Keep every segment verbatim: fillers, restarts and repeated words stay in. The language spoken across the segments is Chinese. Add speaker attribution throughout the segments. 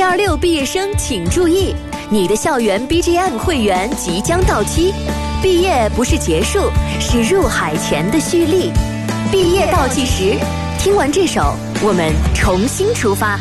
Speaker 1: 二六毕业生请注意，你的校园 B G M 会员即将到期，毕业不是结束，是入海前的蓄力。毕业倒计时，听完这首，我们重新出发。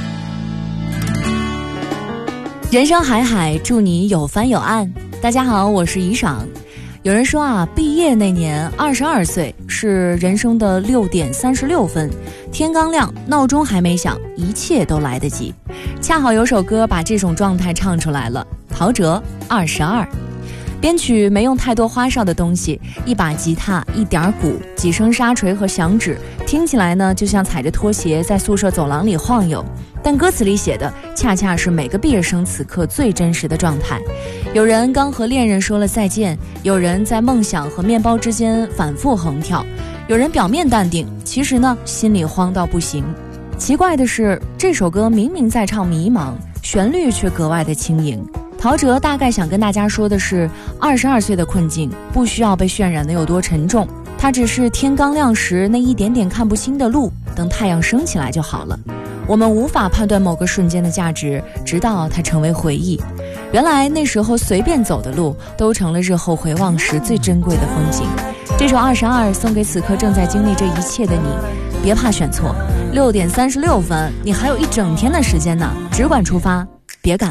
Speaker 2: 人生海海，祝你有帆有岸。大家好，我是怡爽。有人说啊，毕业那年二十二岁是人生的六点三十六分，天刚亮，闹钟还没响，一切都来得及。恰好有首歌把这种状态唱出来了，陶喆二十二。编曲没用太多花哨的东西，一把吉他，一点鼓，几声沙锤和响指，听起来呢就像踩着拖鞋在宿舍走廊里晃悠。但歌词里写的恰恰是每个毕业生此刻最真实的状态。有人刚和恋人说了再见，有人在梦想和面包之间反复横跳，有人表面淡定，其实呢心里慌到不行。奇怪的是，这首歌明明在唱迷茫，旋律却格外的轻盈。陶喆大概想跟大家说的是，二十二岁的困境不需要被渲染的有多沉重，它只是天刚亮时那一点点看不清的路，等太阳升起来就好了。我们无法判断某个瞬间的价值，直到它成为回忆。原来那时候随便走的路，都成了日后回望时最珍贵的风景。这首二十二送给此刻正在经历这一切的你，别怕选错，六点三十六分，你还有一整天的时间呢，只管出发，别赶